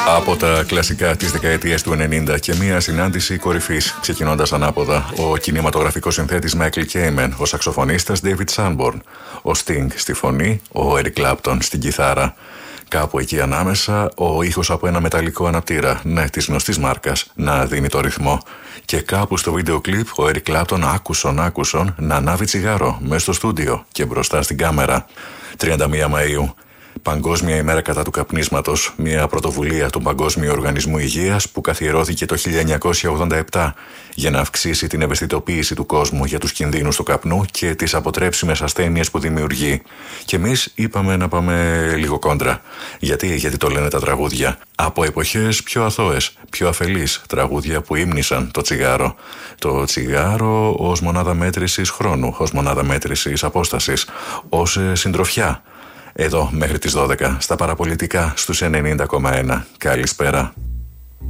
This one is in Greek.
Από τα κλασικά της δεκαετίας του 90 και μια συνάντηση κορυφής, ξεκινώντας ανάποδα, ο κινηματογραφικός συνθέτης Michael Kamen, ο σαξοφωνίστας David Sanborn, ο Sting στη φωνή, ο Eric Clapton στην κιθάρα. Κάπου εκεί ανάμεσα ο ήχος από ένα μεταλλικό αναπτήρα, ναι, της γνωστής μάρκας, να δίνει το ρυθμό. Και κάπου στο βίντεο κλιπ ο Eric Clapton άκουσον να ανάβει τσιγάρο μέσα στο στούντιο και μπροστά στην κάμερα. 31 Μαΐου. Παγκόσμια ημέρα κατά του καπνίσματος, μια πρωτοβουλία του Παγκόσμιου Οργανισμού Υγείας που καθιερώθηκε το 1987 για να αυξήσει την ευαισθητοποίηση του κόσμου για τους κινδύνους του καπνού και τις αποτρέψιμες ασθένειες που δημιουργεί. Και εμείς είπαμε να πάμε λίγο κόντρα. Γιατί το λένε τα τραγούδια. Από εποχές πιο αθώες, πιο αφελείς, τραγούδια που ύμνησαν το τσιγάρο. Το τσιγάρο ως μονάδα μέτρησης χρόνου, ως μονάδα μέτρησης απόστασης, ως συντροφιά. Εδώ μέχρι τις 12 στα παραπολιτικά στους 90,1. Καλησπέρα.